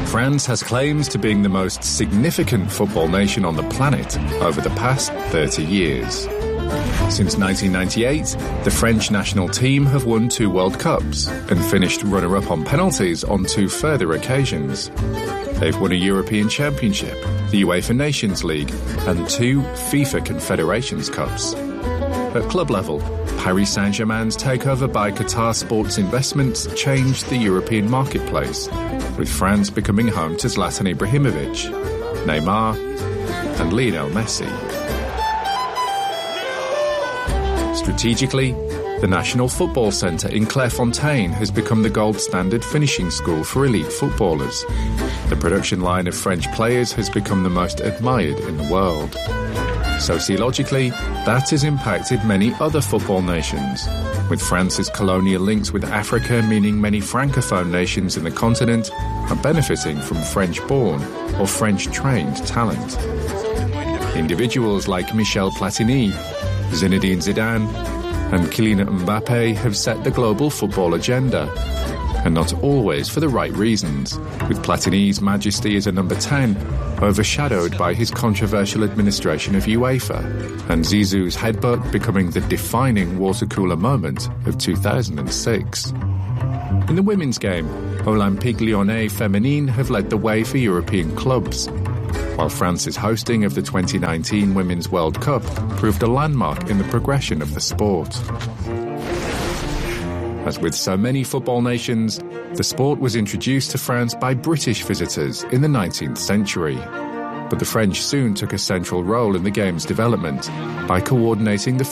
France has claims to being the most significant football nation on the planet over the past 30 years. Since 1998, the French national team have won 2 World Cups and finished runner-up on penalties on 2 further occasions. They've won a European Championship, the UEFA Nations League, and 2 FIFA Confederations Cups. At club level, Paris Saint-Germain's takeover by Qatar Sports Investments changed the European marketplace, with France becoming home to Zlatan Ibrahimovic, Neymar, and Lionel Messi. Strategically, the National Football Centre in Clairefontaine has become the gold standard finishing school for elite footballers. The production line of French players has become the most admired in the world. Sociologically, that has impacted many other football nations, with France's colonial links with Africa meaning many francophone nations in the continent are benefiting from French-born or French-trained talent. Individuals like Michel Platini, Zinedine Zidane, and Kylian Mbappé have set the global football agenda, and not always for the right reasons, with Platini's majesty as a number 10 overshadowed by his controversial administration of UEFA, and Zizou's headbutt becoming the defining water-cooler moment of 2006. In the women's game, Olympique Lyonnais Féminine have led the way for European clubs, while France's hosting of the 2019 Women's World Cup proved a landmark in the progression of the sport. As with so many football nations, the sport was introduced to France by British visitors in the 19th century. But the French soon took a central role in the game's development by coordinating the